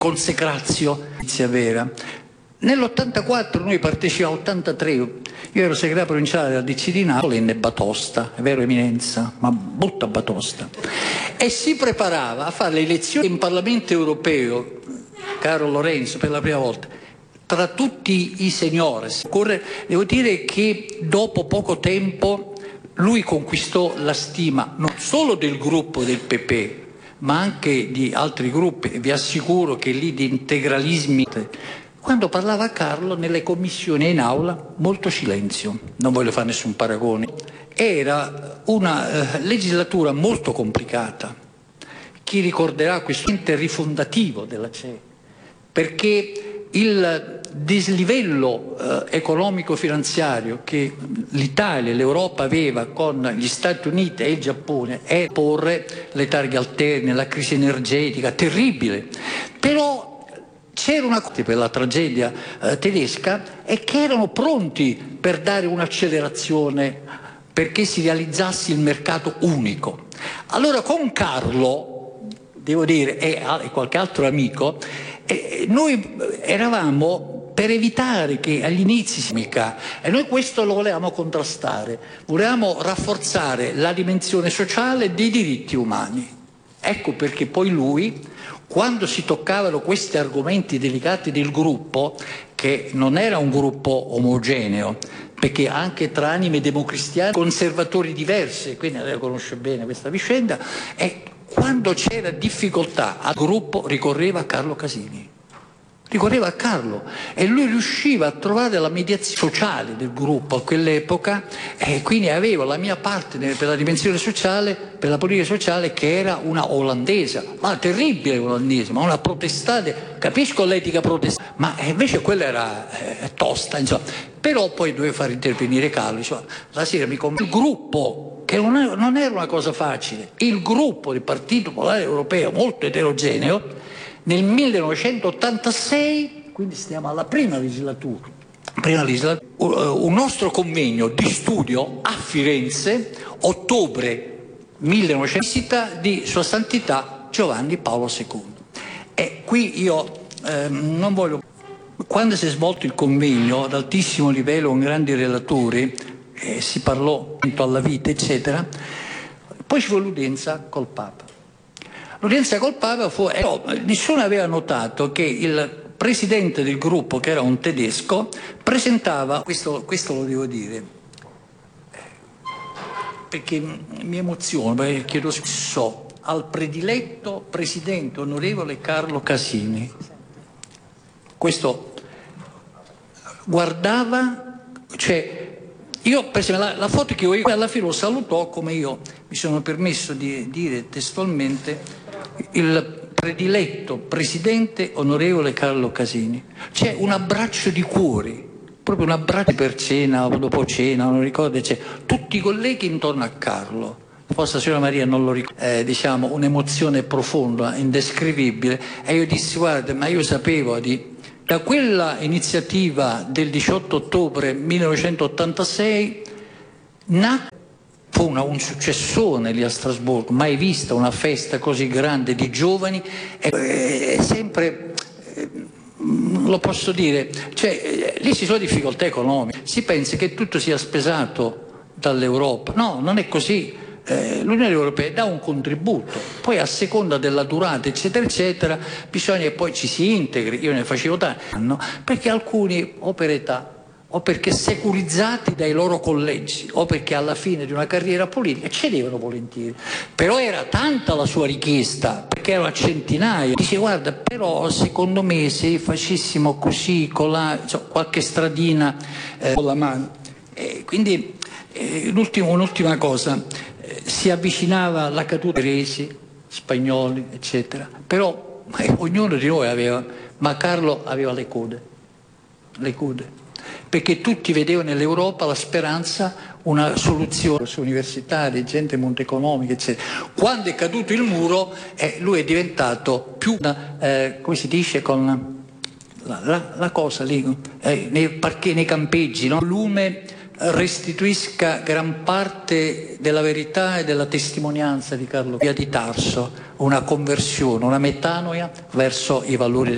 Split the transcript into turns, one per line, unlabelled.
consecrazio inizia vera. Nell'84 noi partecipavamo, 83, io ero segretario provinciale della DC di Napoli in batosta, è vero Eminenza, ma brutta batosta, e si preparava a fare le elezioni in Parlamento europeo, caro Lorenzo, per la prima volta, tra tutti i seniores. Devo dire che dopo poco tempo lui conquistò la stima non solo del gruppo del PP, ma anche di altri gruppi, e vi assicuro che lì di integralismi. Quando parlava Carlo nelle commissioni e in aula, molto silenzio, non voglio fare nessun paragone. Era una legislatura molto complicata. Chi ricorderà questo ente rifondativo della CE, perché il dislivello economico-finanziario che l'Italia e l'Europa aveva con gli Stati Uniti e il Giappone è porre le targhe alterne, la crisi energetica, terribile. Però c'era una cosa per la tragedia tedesca e che erano pronti per dare un'accelerazione perché si realizzasse il mercato unico. Allora con Carlo, devo dire, e qualche altro amico, noi eravamo per evitare che agli inizi e noi questo lo volevamo contrastare, volevamo rafforzare la dimensione sociale dei diritti umani. Ecco perché poi lui, quando si toccavano questi argomenti delicati del gruppo, che non era un gruppo omogeneo, perché anche tra anime democristiane, conservatori diversi, quindi lei conosce bene questa vicenda, e quando c'era difficoltà al gruppo ricorreva a Carlo Casini. Ricorreva a Carlo e lui riusciva a trovare la mediazione sociale del gruppo a quell'epoca, e quindi avevo la mia parte per la dimensione sociale, per la politica sociale, che era una olandese, ma terribile olandese, ma una protestante, capisco l'etica protestante, ma invece quella era tosta, insomma. Però poi dovevo far intervenire Carlo, insomma, la sera il gruppo, che non era una cosa facile, il gruppo del Partito Popolare Europeo, molto eterogeneo, nel 1986, quindi stiamo alla prima legislatura, un nostro convegno di studio a Firenze, ottobre 1900, visita di Sua Santità Giovanni Paolo II. E qui io non voglio... Quando si è svolto il convegno ad altissimo livello con grandi relatori, si parlò alla vita, eccetera, poi ci fu l'udienza col Papa. L'udienza col Papa nessuno aveva notato che il presidente del gruppo, che era un tedesco, presentava, questo lo devo dire, perché mi emoziono, perché chiedo scusa, al prediletto presidente onorevole Carlo Casini. Questo guardava, cioè, io per esempio la foto che ho io, alla fine lo salutò come io mi sono permesso di dire testualmente, il prediletto presidente onorevole Carlo Casini. C'è un abbraccio di cuori, proprio un abbraccio per cena o dopo cena, non ricordo, c'è tutti i colleghi intorno a Carlo. Forse la signora Maria non lo ricorda, diciamo un'emozione profonda, indescrivibile, e io dissi: guarda, ma io sapevo da quella iniziativa del 18 ottobre 1986 fu un successone lì a Strasburgo, mai vista una festa così grande di giovani, sempre, lo posso dire, cioè, lì ci sono difficoltà economiche, si pensa che tutto sia spesato dall'Europa, no, non è così. L'Unione Europea dà un contributo, poi a seconda della durata eccetera eccetera bisogna che poi ci si integri. Io ne facevo tanti, perché alcuni o per età o perché securizzati dai loro collegi o perché alla fine di una carriera politica cedevano volentieri, però era tanta la sua richiesta, perché erano a centinaia. Dice: guarda, però secondo me se facessimo così, qualche stradina con la mano, quindi un'ultima cosa, si avvicinava la caduta dei resi spagnoli eccetera, però ognuno di noi aveva, ma Carlo aveva le code, perché tutti vedevano nell'Europa la speranza, una soluzione universitaria, gente molto economica eccetera. Quando è caduto il muro, lui è diventato più come si dice, con la cosa lì, nei campeggi, no? Lume restituisca gran parte della verità e della testimonianza di Carlo, via di Tarso, una conversione, una metanoia verso i valori